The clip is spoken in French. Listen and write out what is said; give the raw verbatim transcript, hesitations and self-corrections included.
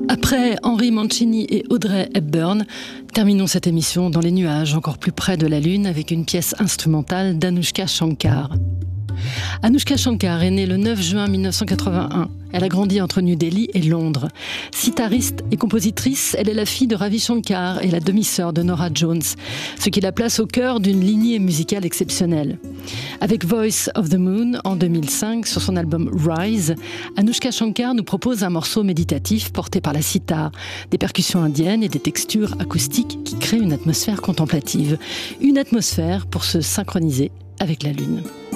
Après Henry Mancini et Audrey Hepburn, terminons cette émission dans les nuages, encore plus près de la Lune, avec une pièce instrumentale d'Anouchka Shankar. Anouchka Shankar est née le neuf juin mille neuf cent quatre-vingt-un. Elle a grandi entre New Delhi et Londres. Sitariste et compositrice, elle est la fille de Ravi Shankar et la demi-sœur de Norah Jones, ce qui la place au cœur d'une lignée musicale exceptionnelle. Avec Voice of the Moon en deux mille cinq, sur son album Rise, Anouchka Shankar nous propose un morceau méditatif porté par la sitar, des percussions indiennes et des textures acoustiques qui créent une atmosphère contemplative. Une atmosphère pour se synchroniser avec la Lune.